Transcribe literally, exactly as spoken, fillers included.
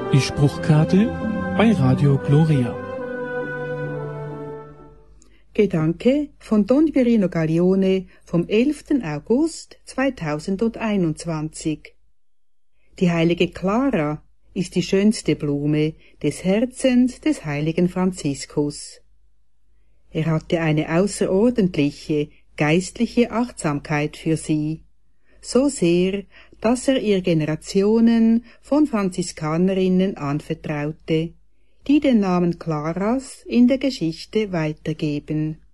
Die Spruchkarte bei Radio Gloria. Gedanke von Don Virino Gaglione vom elften August zweitausendeinundzwanzig. Die heilige Clara ist die schönste Blume des Herzens des heiligen Franziskus. Er hatte eine außerordentliche geistliche Achtsamkeit für sie, so sehr, dass er ihr Generationen von Franziskanerinnen anvertraute, die den Namen Claras in der Geschichte weitergeben.